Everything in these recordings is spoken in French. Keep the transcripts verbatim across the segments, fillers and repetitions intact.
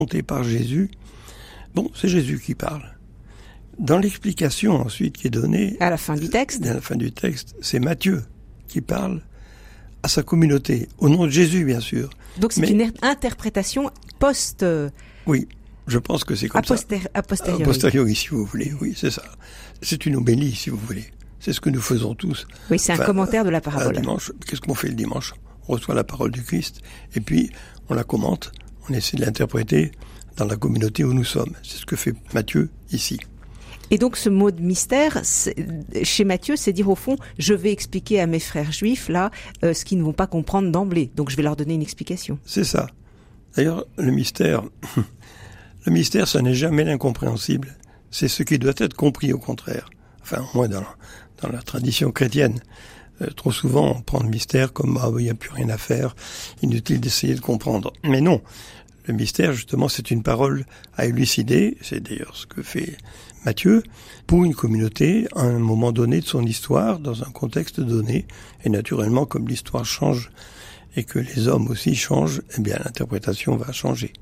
raconté par Jésus, bon, c'est Jésus qui parle. Dans l'explication ensuite qui est donnée... À la fin du texte. À la fin du texte, c'est Matthieu qui parle à sa communauté, au nom de Jésus, bien sûr. Donc c'est Mais, une interprétation post... Oui, je pense que c'est comme a poster, ça. A posteriori. A posteriori, si vous voulez, oui, c'est ça. C'est une homélie, si vous voulez. C'est ce que nous faisons tous. Oui, c'est enfin, un commentaire de la parabole. Dimanche, qu'est-ce qu'on fait le dimanche ? On reçoit la parole du Christ, et puis on la commente, on essaie de l'interpréter dans la communauté où nous sommes. C'est ce que fait Matthieu ici. Et donc ce mot de mystère, chez Matthieu, c'est dire au fond, je vais expliquer à mes frères juifs, là, euh, ce qu'ils ne vont pas comprendre d'emblée. Donc je vais leur donner une explication. C'est ça. D'ailleurs, le mystère, le mystère, ça n'est jamais l'incompréhensible. C'est ce qui doit être compris, au contraire. Enfin, au moins dans, dans la tradition chrétienne. Euh, trop souvent, on prend le mystère comme « ah, il n'y a plus rien à faire, inutile d'essayer de comprendre ». Mais non, le mystère, justement, c'est une parole à élucider. C'est d'ailleurs ce que fait Matthieu pour une communauté à un moment donné de son histoire, dans un contexte donné. Et naturellement, comme l'histoire change et que les hommes aussi changent, eh bien l'interprétation va changer.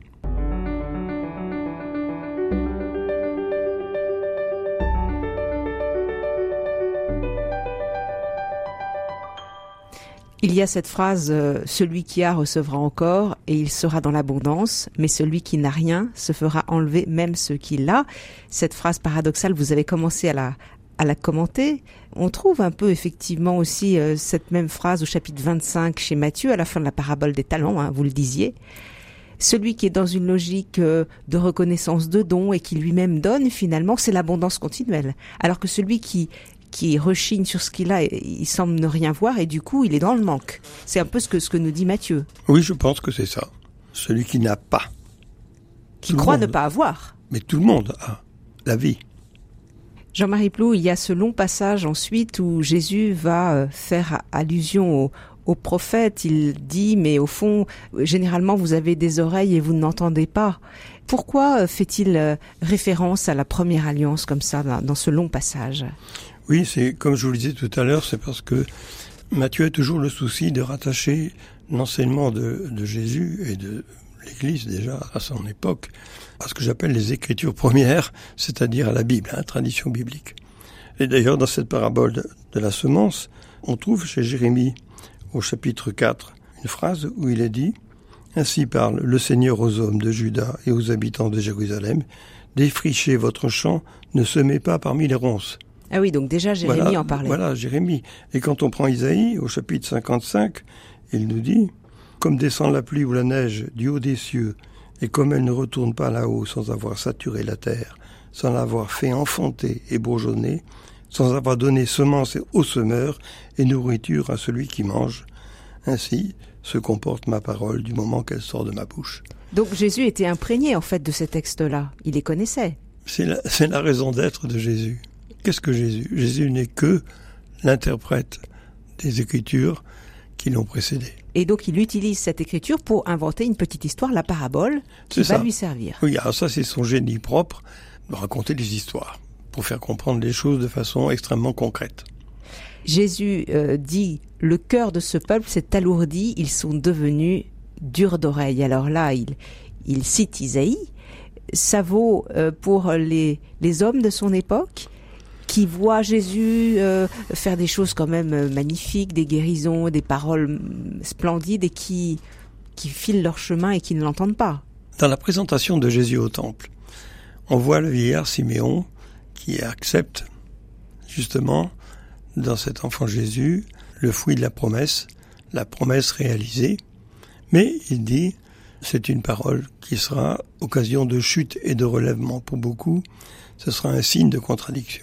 Il y a cette phrase euh, « Celui qui a recevra encore et il sera dans l'abondance, mais celui qui n'a rien se fera enlever même ce qu'il a ». Cette phrase paradoxale, vous avez commencé à la, à la commenter. On trouve un peu effectivement aussi euh, cette même phrase au chapitre vingt-cinq chez Matthieu, à la fin de la parabole des talents, hein, vous le disiez. Celui qui est dans une logique euh, de reconnaissance de dons et qui lui-même donne, finalement, c'est l'abondance continuelle. Alors que celui qui... qui rechigne sur ce qu'il a, il semble ne rien voir et du coup, il est dans le manque. C'est un peu ce que, ce que nous dit Matthieu. Oui, je pense que c'est ça. Celui qui n'a pas. Qui croit ne pas avoir. Mais tout le monde a la vie. Jean-Marie Plou, il y a ce long passage ensuite où Jésus va faire allusion au, au prophète. Il dit, mais au fond, généralement, vous avez des oreilles et vous n'entendez pas. Pourquoi fait-il référence à la première alliance comme ça, dans ce long passage ? Oui, c'est comme je vous le disais tout à l'heure, c'est parce que Matthieu a toujours le souci de rattacher l'enseignement de, de Jésus et de l'Église déjà à son époque à ce que j'appelle les Écritures premières, c'est-à-dire à la Bible, à la tradition biblique. Et d'ailleurs, dans cette parabole de, de la semence, on trouve chez Jérémie, au chapitre quatre, une phrase où il est dit « Ainsi parle le Seigneur aux hommes de Juda et aux habitants de Jérusalem, défrichez votre champ, ne semez pas parmi les ronces. » Ah oui, donc déjà Jérémie voilà, en parlait. Voilà, Jérémie. Et quand on prend Isaïe, au chapitre cinquante-cinq, il nous dit « Comme descend la pluie ou la neige du haut des cieux, et comme elle ne retourne pas là-haut sans avoir saturé la terre, sans l'avoir fait enfanter et bourgeonner, sans avoir donné semence au semeur et nourriture à celui qui mange, ainsi se comporte ma parole du moment qu'elle sort de ma bouche. » Donc Jésus était imprégné en fait de ces textes-là, il les connaissait. C'est la, c'est la raison d'être de Jésus. Qu'est-ce que Jésus ? Jésus n'est que l'interprète des Écritures qui l'ont précédé. Et donc il utilise cette écriture pour inventer une petite histoire, la parabole, qui c'est va ça. lui servir. Oui, alors ça c'est son génie propre, de raconter des histoires, pour faire comprendre les choses de façon extrêmement concrète. Jésus euh, dit, le cœur de ce peuple s'est alourdi, ils sont devenus durs d'oreille. Alors là, il, il cite Isaïe, ça vaut euh, pour les, les hommes de son époque, qui voient Jésus euh, faire des choses quand même magnifiques, des guérisons, des paroles splendides et qui, qui filent leur chemin et qui ne l'entendent pas. Dans la présentation de Jésus au temple, on voit le vieillard Siméon qui accepte justement dans cet enfant Jésus le fruit de la promesse, la promesse réalisée, mais il dit c'est une parole qui sera occasion de chute et de relèvement pour beaucoup, ce sera un signe de contradiction.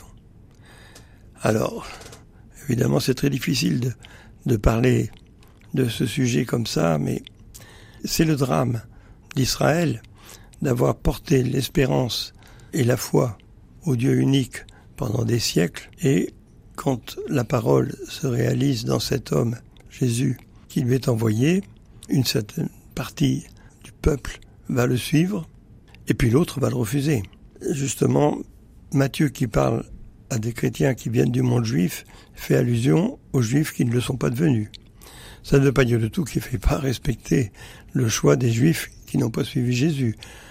Alors, évidemment, c'est très difficile de, de parler de ce sujet comme ça, mais c'est le drame d'Israël d'avoir porté l'espérance et la foi au Dieu unique pendant des siècles. Et quand la parole se réalise dans cet homme, Jésus, qui lui est envoyé, une certaine partie du peuple va le suivre, et puis l'autre va le refuser. Justement, Matthieu qui parle à des chrétiens qui viennent du monde juif, fait allusion aux juifs qui ne le sont pas devenus. Ça ne veut pas dire du tout qu'il ne fait pas respecter le choix des juifs qui n'ont pas suivi Jésus.